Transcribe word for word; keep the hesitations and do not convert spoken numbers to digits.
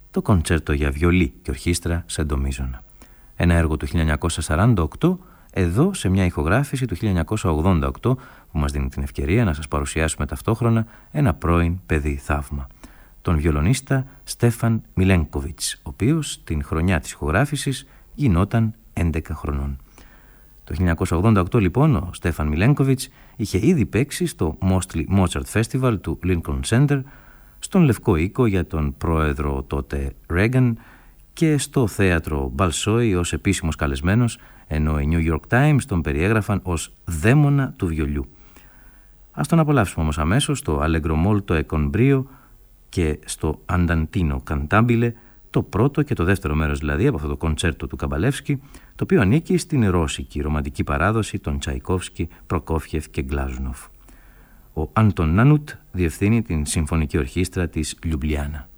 το κοντσέρτο για βιολί και ορχήστρα σε ντο μείζωνα. Ένα έργο του χίλια εννιακόσια σαράντα οκτώ, εδώ σε μια ηχογράφηση του χίλια εννιακόσια ογδόντα οκτώ που μας δίνει την ευκαιρία να σας παρουσιάσουμε ταυτόχρονα ένα πρώην παιδί θαύμα, τον βιολονίστα Στέφαν Μιλένκοβιτς, ο οποίος την χρονιά της ηχογράφησης γινόταν έντεκα χρονών. Το χίλια εννιακόσια ογδόντα οκτώ λοιπόν ο Στέφαν Μιλένκοβιτς είχε ήδη παίξει στο Mostly Mozart Festival του Lincoln Center, στον Λευκό Οίκο για τον πρόεδρο τότε Reagan και στο θέατρο Μπαλσόι ως επίσημος καλεσμένος, ενώ οι New York Times τον περιέγραφαν ως δαίμονα του βιολιού. Ας τον απολαύσουμε όμως αμέσως στο Allegro molto e con brio και στο Andantino Cantabile, το πρώτο και το δεύτερο μέρος δηλαδή από αυτό το κοντσέρτο του Καμπαλεύσκη, το οποίο ανήκει στην ρώσικη ρομαντική παράδοση των Τσαϊκόφσκι, Προκόφιεφ και Γκλάζουνοφ. Ο Άντων Νάνουτ διευθύνει την Συμφωνική Ορχήστρα της Λιουμπλιάνα.